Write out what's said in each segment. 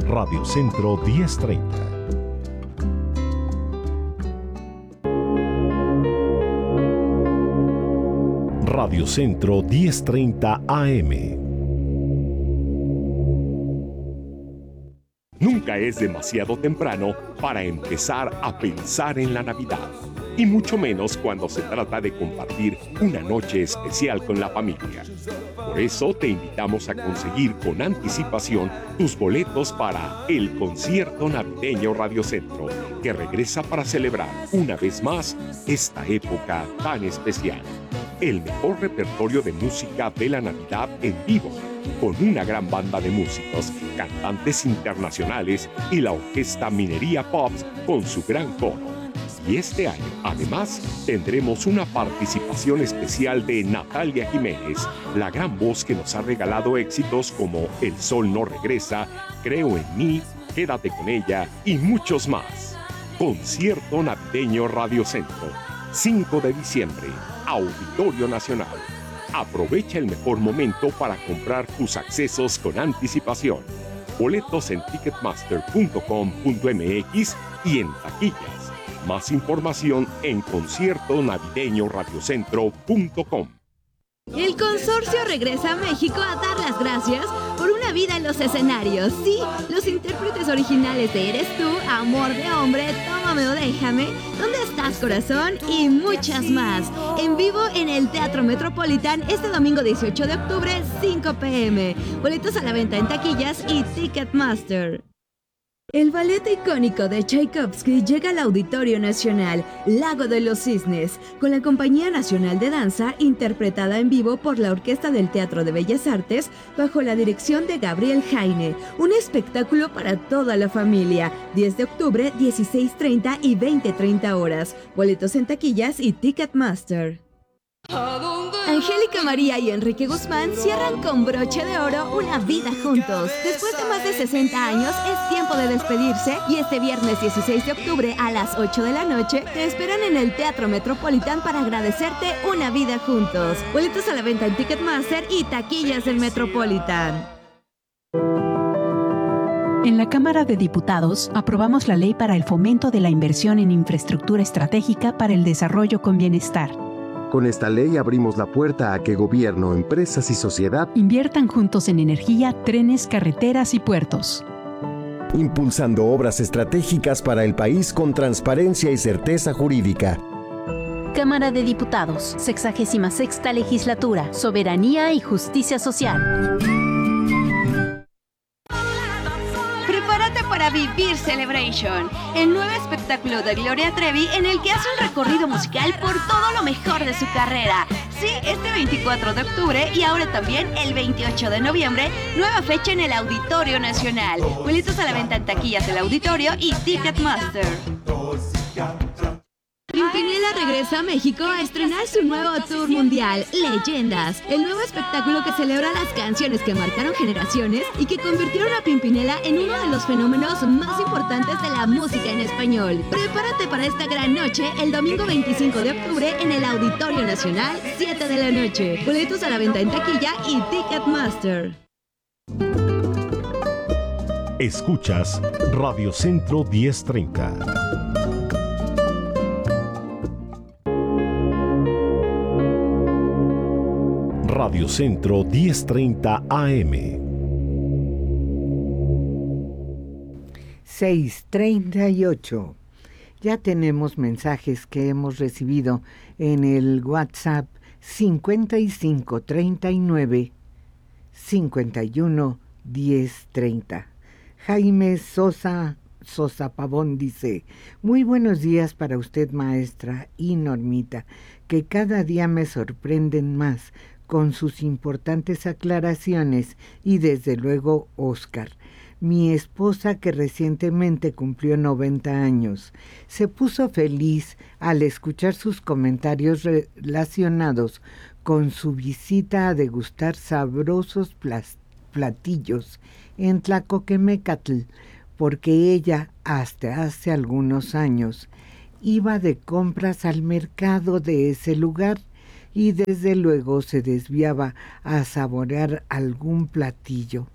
Radio Centro 1030. Radio Centro 1030 AM. Nunca es demasiado temprano para empezar a pensar en la Navidad, y mucho menos cuando se trata de compartir una noche especial con la familia. Por eso te invitamos a conseguir con anticipación tus boletos para el concierto navideño Radio Centro, que regresa para celebrar una vez más esta época tan especial. El mejor repertorio de música de la Navidad en vivo, con una gran banda de músicos, cantantes internacionales y la orquesta Minería Pops con su gran coro. Y este año, además, tendremos una participación especial de Natalia Jiménez, la gran voz que nos ha regalado éxitos como El Sol No Regresa, Creo en Mí, Quédate con Ella y muchos más. Concierto Navideño Radio Centro, 5 de diciembre, Auditorio Nacional. Aprovecha el mejor momento para comprar tus accesos con anticipación. Boletos en ticketmaster.com.mx y en taquillas. Más información en conciertonavideñoradiocentro.com. El consorcio regresa a México a dar las gracias por una vida en los escenarios. Sí, los intérpretes originales de Eres Tú, Amor de Hombre, Tómame o Déjame, ¿Dónde estás, corazón? Y muchas más. En vivo en el Teatro Metropolitan este domingo 18 de octubre, 5 p.m. Boletos a la venta en taquillas y Ticketmaster. El ballet icónico de Tchaikovsky llega al Auditorio Nacional, Lago de los Cisnes, con la Compañía Nacional de Danza, interpretada en vivo por la Orquesta del Teatro de Bellas Artes, bajo la dirección de Gabriel Jaine. Un espectáculo para toda la familia. 10 de octubre, 16:30 y 20:30 horas. Boletos en taquillas y Ticketmaster. Angélica María y Enrique Guzmán cierran con broche de oro una vida juntos. Después de más de 60 años, es tiempo de despedirse y este viernes 16 de octubre a las 8 de la noche te esperan en el Teatro Metropolitan para agradecerte una vida juntos. Boletos a la venta en Ticketmaster y taquillas del Metropolitan. En la Cámara de Diputados aprobamos la Ley para el Fomento de la Inversión en Infraestructura Estratégica para el Desarrollo con Bienestar. Con esta ley abrimos la puerta a que gobierno, empresas y sociedad inviertan juntos en energía, trenes, carreteras y puertos. Impulsando obras estratégicas para el país con transparencia y certeza jurídica. Cámara de Diputados, 66ª Legislatura, Soberanía y Justicia Social. Prepárate para Vivir Celebration, el nuevo espectáculo de Gloria Trevi en el que hace un recorrido musical por todo lo mejor de su carrera. Sí, este 24 de octubre y ahora también el 28 de noviembre, nueva fecha en el Auditorio Nacional. Boletos a la venta en taquillas del Auditorio y Ticketmaster. Pimpinela regresa a México a estrenar su nuevo tour mundial, Leyendas, el nuevo espectáculo que celebra las canciones que marcaron generaciones y que convirtieron a Pimpinela en uno de los fenómenos más importantes de la música en español. Prepárate para esta gran noche el domingo 25 de octubre en el Auditorio Nacional, 7 de la noche. Boletos a la venta en taquilla y Ticketmaster. Escuchas Radio Centro 1030. Radio Centro 1030 AM. 6:38. Ya tenemos mensajes que hemos recibido en el WhatsApp 5539 51 1030. Jaime Sosa Pavón dice: muy buenos días para usted, maestra, y Normita, que cada día me sorprenden más con sus importantes aclaraciones, y desde luego Oscar, mi esposa, que recientemente cumplió 90 años, se puso feliz al escuchar sus comentarios relacionados con su visita a degustar sabrosos platillos en Tlacoquemecatl, porque ella, hasta hace algunos años, iba de compras al mercado de ese lugar y desde luego se desviaba a saborear algún platillo.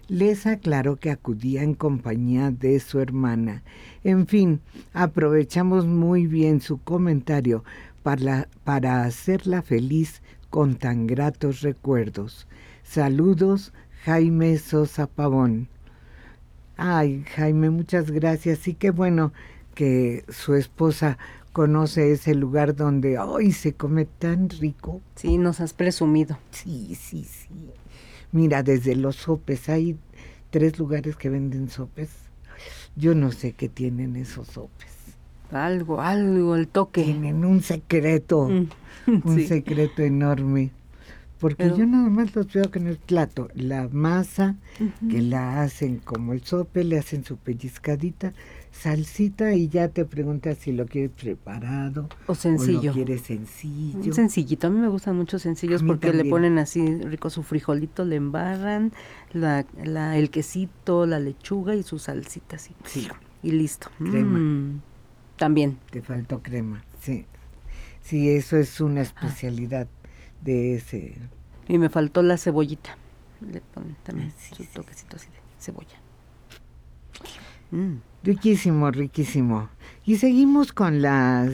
Les aclaró que acudía en compañía de su hermana. En fin, aprovechamos muy bien su comentario para hacerla feliz con tan gratos recuerdos. Saludos, Jaime Sosa Pavón. Ay, Jaime, muchas gracias. Y qué bueno que su esposa conoce ese lugar donde hoy se come tan rico. Sí, nos has presumido. Sí. Mira, desde los sopes, hay 3 lugares que venden sopes. Yo no sé qué tienen esos sopes. Algo, el toque. Tienen un secreto, un secreto enorme. Porque yo nada más los veo con el plato, la masa, que la hacen como el sope, le hacen su pellizcadita, salsita y ya te preguntas si lo quieres preparado o sencillo. O lo quieres sencillo. Sencillito, a mí me gustan mucho sencillos porque también. Le ponen así rico su frijolito, le embarran, el quesito, la lechuga y su salsita así. Sí. Y listo. Crema. También. Te faltó crema, sí. Sí, eso es una especialidad de ese. Y me faltó la cebollita. Le ponen también su toquecito así de cebolla. Riquísimo, riquísimo. Y seguimos con los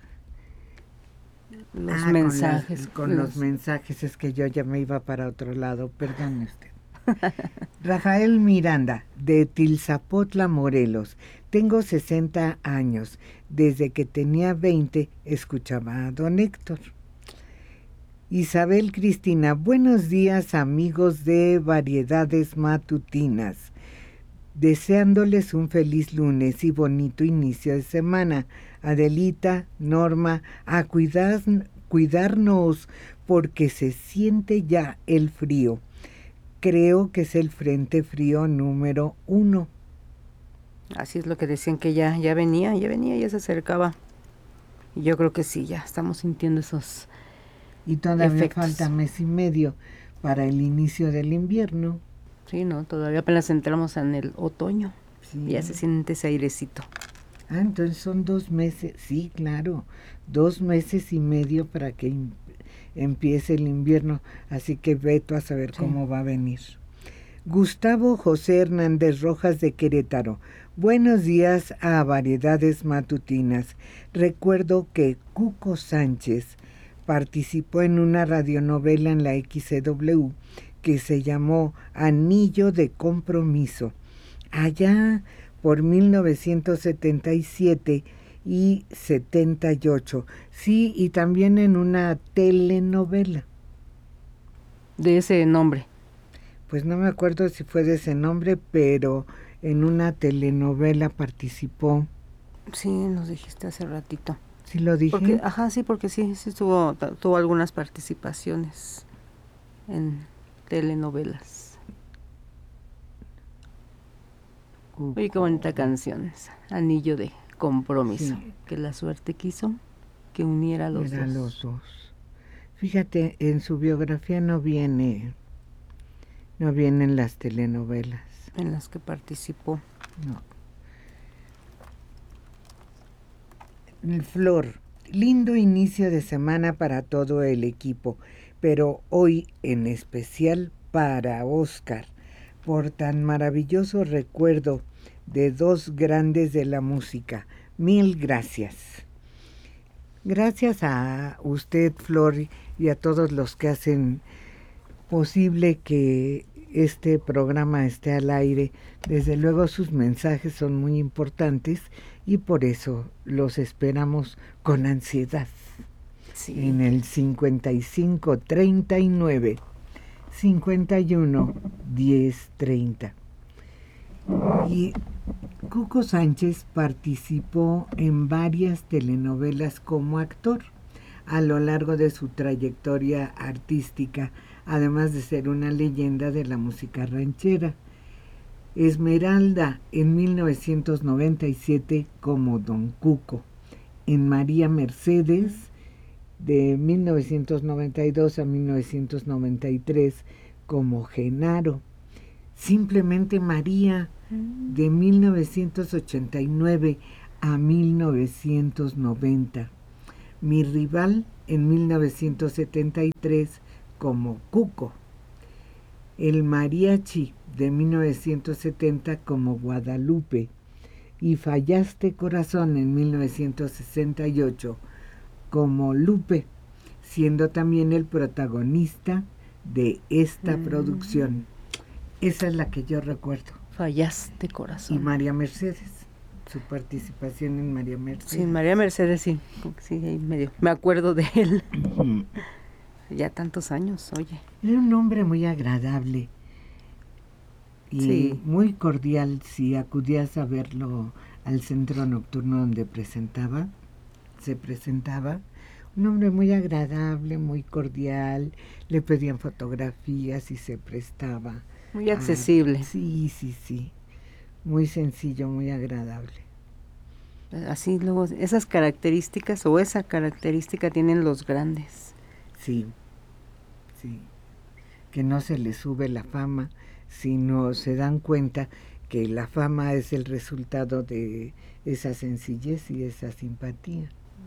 mensajes. Con los mensajes, es que yo ya me iba para otro lado, perdone usted. Rafael Miranda, de Tilzapotla, Morelos. Tengo 60 años. Desde que tenía 20 escuchaba a don Héctor. Isabel Cristina, buenos días amigos de Variedades Matutinas. Deseándoles un feliz lunes y bonito inicio de semana. Adelita, Norma, a cuidarnos porque se siente ya el frío. Creo que es el frente frío número 1. Así es lo que decían, que ya venía, ya se acercaba. Y yo creo que sí, ya estamos sintiendo esos y todavía efectos. Falta mes y medio para el inicio del invierno. Sí, no, todavía apenas entramos en el otoño. Sí. Ya se siente ese airecito. Entonces son 2 meses, sí, claro, 2 meses y medio para que empiece el invierno, así que veto a saber cómo va a venir. Gustavo José Hernández Rojas de Querétaro. Buenos días a Variedades Matutinas. Recuerdo que Cuco Sánchez participó en una radionovela en la XCW que se llamó Anillo de Compromiso, allá por 1977 y 78. Sí, y también en una telenovela. ¿De ese nombre? Pues no me acuerdo si fue de ese nombre, pero en una telenovela participó. Sí, nos dijiste hace ratito. ¿Sí lo dije? Porque sí tuvo algunas participaciones en telenovelas. Oye, qué bonita canción esa, Anillo de Compromiso. Sí. Que la suerte quiso que uniera a los dos. Fíjate, en su biografía no vienen las telenovelas. En las que participó. No. Flor, lindo inicio de semana para todo el equipo, pero hoy en especial para Óscar, por tan maravilloso recuerdo de 2 grandes de la música. Mil gracias. Gracias a usted, Flor, y a todos los que hacen posible que este programa esté al aire. Desde luego sus mensajes son muy importantes y por eso los esperamos con ansiedad. Sí. En el 55 39 51 10 30. Y Cuco Sánchez participó en varias telenovelas como actor a lo largo de su trayectoria artística, además de ser una leyenda de la música ranchera. Esmeralda en 1997 como Don Cuco, en María Mercedes de 1992 a 1993 como Genaro, Simplemente María de 1989 a 1990, Mi Rival en 1973 como Cuco, el Mariachi de 1970 como Guadalupe y Fallaste Corazón en 1968 como Lupe, siendo también el protagonista de esta producción. Esa es la que yo recuerdo. Fallaste Corazón. Y María Mercedes, su participación en María Mercedes. Sí, María Mercedes, sí, ahí medio me acuerdo de él. Ya tantos años, oye. Era un hombre muy agradable y muy cordial. Si acudías a verlo al centro nocturno donde se presentaba, un hombre muy agradable, muy cordial, le pedían fotografías y se prestaba. Muy accesible. Sí, muy sencillo, muy agradable. Así luego, esas características o esa característica tienen los grandes. Sí, que no se les sube la fama, sino se dan cuenta que la fama es el resultado de esa sencillez y esa simpatía.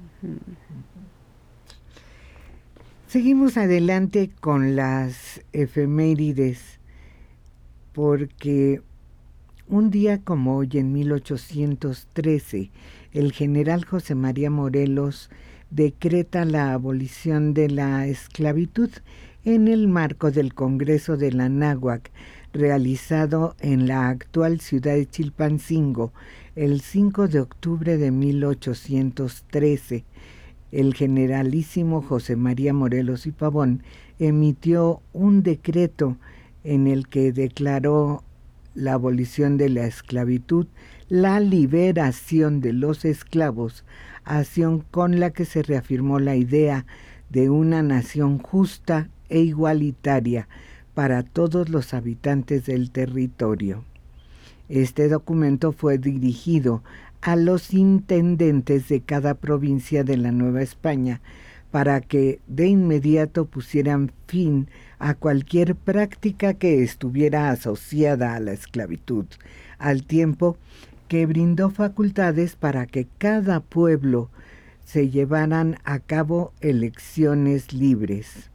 Seguimos adelante con las efemérides, porque un día como hoy, en 1813, el general José María Morelos decreta la abolición de la esclavitud en el marco del Congreso de la Anáhuac, realizado en la actual ciudad de Chilpancingo, el 5 de octubre de 1813. El generalísimo José María Morelos y Pavón emitió un decreto en el que declaró la abolición de la esclavitud, la liberación de los esclavos, acción con la que se reafirmó la idea de una nación justa e igualitaria para todos los habitantes del territorio. Este documento fue dirigido a los intendentes de cada provincia de la Nueva España para que de inmediato pusieran fin a cualquier práctica que estuviera asociada a la esclavitud, al tiempo que brindó facultades para que cada pueblo se llevaran a cabo elecciones libres.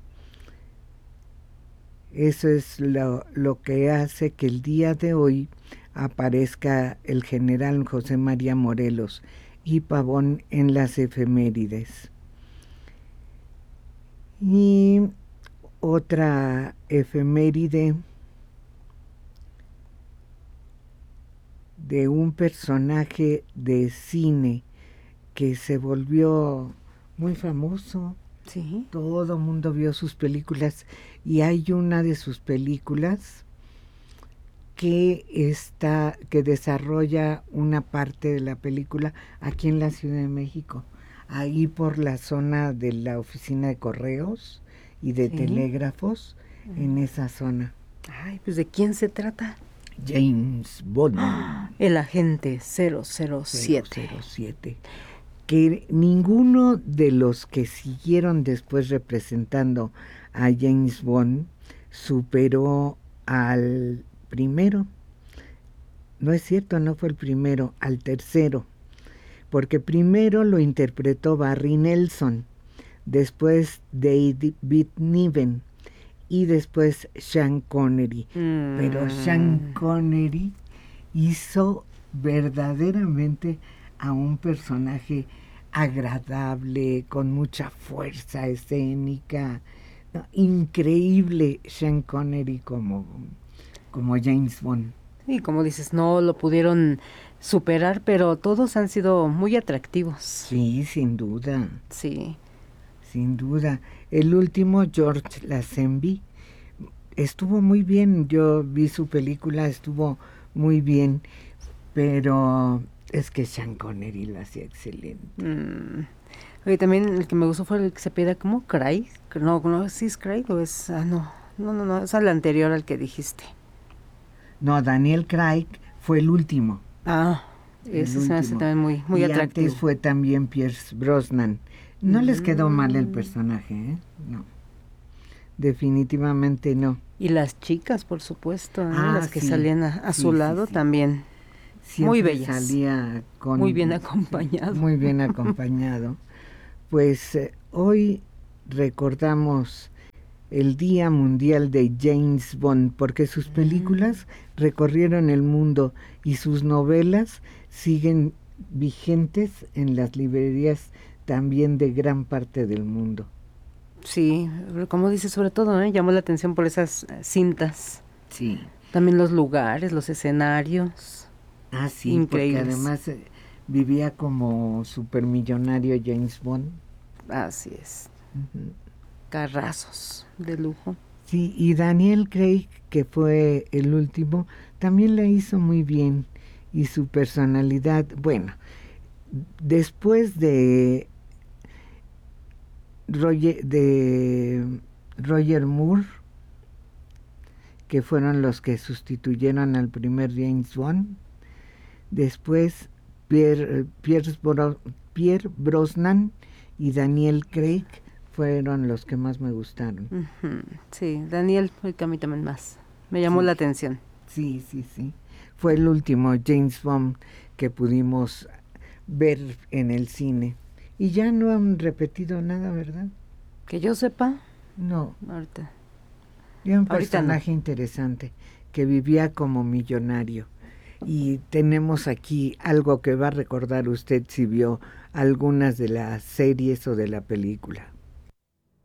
Eso es lo que hace que el día de hoy aparezca el general José María Morelos y Pavón en las efemérides. Y otra efeméride de un personaje de cine que se volvió muy famoso. Sí. Todo el mundo vio sus películas y hay una de sus películas que desarrolla una parte de la película aquí en la Ciudad de México, ahí por la zona de la oficina de correos y de telégrafos, en esa zona. Ay, pues ¿de quién se trata? James Bond. El agente 007. 007. Que ninguno de los que siguieron después representando a James Bond superó al primero. No es cierto, no fue el primero, al tercero. Porque primero lo interpretó Barry Nelson, después David Niven y después Sean Connery. Pero Sean Connery hizo verdaderamente a un personaje agradable, con mucha fuerza escénica, ¿no? Increíble Sean Connery como James Bond. Y como dices, no lo pudieron superar, pero todos han sido muy atractivos. Sí, sin duda. Sí. Sin duda. El último, George Lazenby, estuvo muy bien. Yo vi su película, estuvo muy bien, pero es que Sean Connery lo hacía excelente. Oye, también el que me gustó fue el que se pide como Craig. No, ¿sí es Craig o es...? No, es al anterior al que dijiste. No, Daniel Craig fue el último. Ese se me hace también muy y atractivo. Antes fue también Pierce Brosnan. No les quedó mal el personaje, ¿eh? No. Definitivamente no. Y las chicas, por supuesto, las que salían a su lado también. Siempre muy bellas. Salía muy bien acompañado. Muy bien acompañado. Pues hoy recordamos el Día Mundial de James Bond, porque sus películas recorrieron el mundo y sus novelas siguen vigentes en las librerías también de gran parte del mundo. Sí, como dice, sobre todo, llamó la atención por esas cintas. Sí. También los lugares, los escenarios. Ah, sí, increíbles. Porque además vivía como supermillonario James Bond. Así es. Carrazos de lujo. Sí, y Daniel Craig, que fue el último, también la hizo muy bien. Y su personalidad, bueno, después de Roger Moore, que fueron los que sustituyeron al primer James Bond, después Pierre Brosnan y Daniel Craig fueron los que más me gustaron. Sí, Daniel fue que a mí también más me llamó la atención. Sí. Fue el último James Bond que pudimos ver en el cine. Y ya no han repetido nada, ¿verdad? Que yo sepa. No. Ahorita. Y un personaje interesante que vivía como millonario. Y tenemos aquí algo que va a recordar usted si vio algunas de las series o de la película.